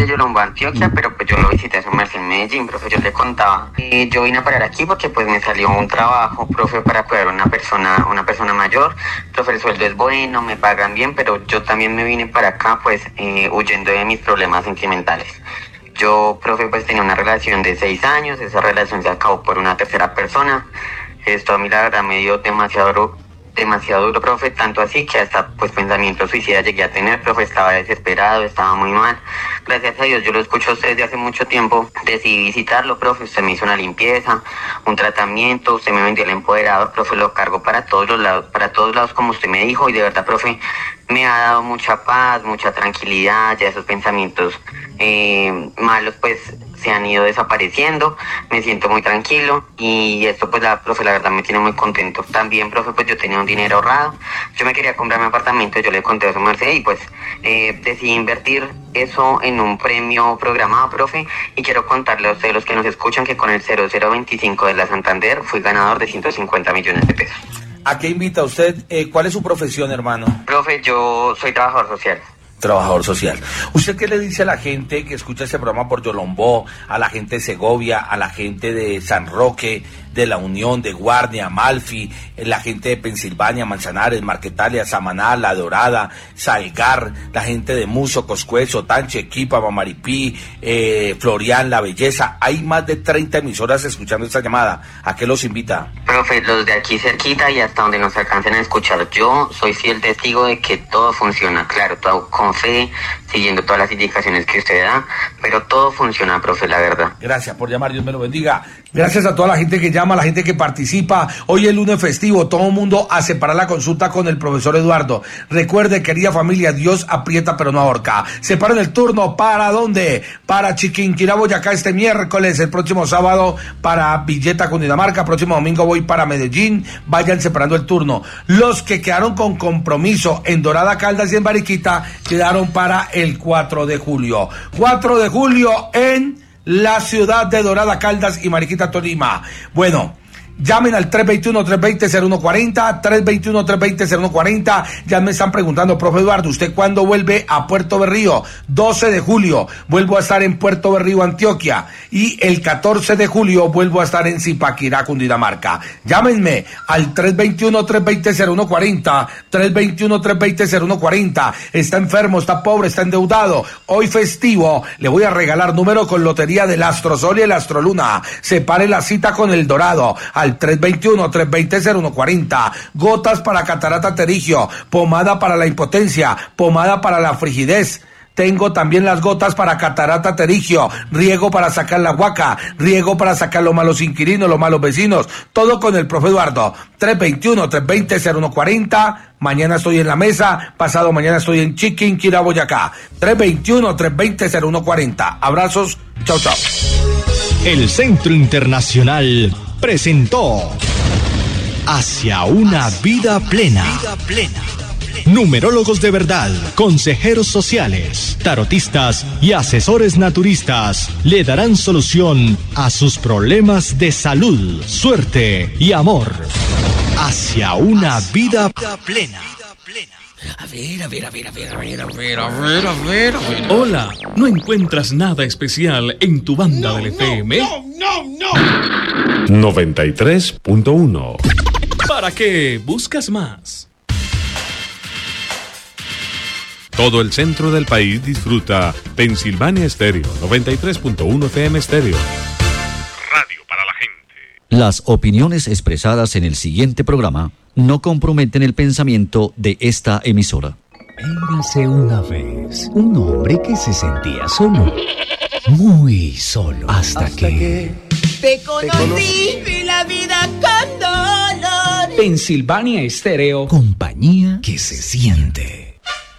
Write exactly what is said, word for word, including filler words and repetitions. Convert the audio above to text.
de Yolombo, Antioquia, pero pues yo lo visité a su merced en Medellín, profe, yo le contaba. Eh, yo vine a parar aquí porque pues me salió un trabajo, profe, para cuidar a una persona, una persona mayor. Profe, el sueldo es bueno, me pagan bien, pero yo también me vine para acá pues eh, huyendo de mis problemas sentimentales. Yo, profe, pues tenía una relación de seis años, esa relación se acabó por una tercera persona. Esto a mí la verdad me dio demasiado, demasiado duro, profe, tanto así que hasta pues pensamientos suicidas llegué a tener, profe, estaba desesperado, estaba muy mal. Gracias a Dios, yo lo escucho a usted desde hace mucho tiempo, decidí visitarlo, profe, usted me hizo una limpieza, un tratamiento, usted me vendió el empoderador, profe, lo cargo para todos los lados, para todos lados como usted me dijo, y de verdad, profe, me ha dado mucha paz, mucha tranquilidad, ya esos pensamientos eh, malos pues se han ido desapareciendo, me siento muy tranquilo y esto pues la profe la verdad me tiene muy contento. También, profe, pues yo tenía un dinero ahorrado, yo me quería comprar mi apartamento, yo le conté a su merced y pues eh, decidí invertir eso en un premio programado, profe, y quiero contarle a ustedes los que nos escuchan que con el cero cero veinticinco de la Santander fui ganador de ciento cincuenta millones de pesos. ¿A qué invita usted? Eh, ¿Cuál es su profesión, hermano? Profe, yo soy trabajador social. Trabajador social. ¿Usted qué le dice a la gente que escucha este programa por Yolombó, a la gente de Segovia, a la gente de San Roque, de La Unión, de Guardia, Amalfi, la gente de Pensilvania, Manzanares, Marquetalia, Samaná, La Dorada, Salgar, la gente de Muso, Coscuezo, Tanche, Equipa, Mamaripí, eh, Florian, La Belleza? Hay más de treinta emisoras escuchando esta llamada. ¿A qué los invita? Profe, los de aquí cerquita y hasta donde nos alcancen a escuchar. Yo soy fiel testigo de que todo funciona, claro, todo con fe, siguiendo todas las indicaciones que usted da, pero todo funciona, profe, la verdad. Gracias por llamar, Dios me lo bendiga. Gracias a toda la gente que llama, a la gente que participa. Hoy es lunes festivo, todo el mundo a separar la consulta con el profesor Eduardo. Recuerde, querida familia, Dios aprieta pero no ahorca. Separen el turno, ¿para dónde? Para Chiquinquirá, Boyacá este miércoles, el próximo sábado para Villeta, Cundinamarca, próximo domingo voy para Medellín. Vayan separando el turno. Los que quedaron con compromiso en Dorada, Caldas y en Bariquita quedaron para el cuatro de julio. cuatro de julio en la ciudad de Dorada, Caldas y Mariquita, Tolima. Bueno, llamen al tres dos uno, tres dos cero, cero uno cuatro cero, tres dos uno, tres dos cero, cero uno cuatro cero. Ya me están preguntando, profe Eduardo, ¿usted cuándo vuelve a Puerto Berrío? doce de julio vuelvo a estar en Puerto Berrío, Antioquia, y el catorce de julio vuelvo a estar en Zipaquirá, Cundinamarca. Llámenme al tres dos uno, tres dos cero, cero uno cuatro cero, tres dos uno, tres dos cero, cero uno cuatro cero. Está enfermo, está pobre, está endeudado. Hoy festivo, le voy a regalar número con lotería del Astrosol y el Astroluna. Separe la cita con el Dorado al tres dos uno, tres dos cero, cero uno cuatro cero. Gotas para catarata pterigio, pomada para la impotencia, pomada para la frigidez. Tengo también las gotas para catarata pterigio, riego para sacar la huaca, riego para sacar los malos inquilinos, los malos vecinos, todo con el profe Eduardo. tres dos uno, tres dos cero, cero uno cuatro cero. Mañana estoy en la mesa, pasado mañana estoy en Chiquinquirá, Boyacá. tres dos uno, tres dos cero, cero uno cuatro cero. Abrazos, chao, chao. El Centro Internacional presentó Hacia una vida plena. Vida plena. Numerólogos de verdad, consejeros sociales, tarotistas y asesores naturistas le darán solución a sus problemas de salud, suerte y amor. Hacia una vida plena. A ver, a ver, a ver, a ver, a ver, a ver, a ver, a ver, a ver. Hola, ¿no encuentras nada especial en tu banda no, del F M? No, no, no, no. noventa y tres punto uno. ¿Para qué buscas más? Todo el centro del país disfruta Pensilvania Estéreo, noventa y tres punto uno F M Estéreo. Radio para la gente. Las opiniones expresadas en el siguiente programa no comprometen el pensamiento de esta emisora. Érase una vez un hombre que se sentía solo, muy solo, hasta, hasta que... que... Te conocí y la vida con dolor. Pensilvania Estéreo, compañía que se siente.